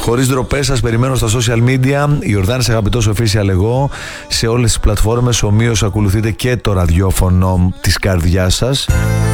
Χωρίς ντροπές, σας περιμένω στα social media. Ιορδάνης Αγαπητός Official εγώ. Σε όλες τις πλατφόρμες ομοίως ακολουθείτε και το ραδιόφωνο της καρδιάς σας.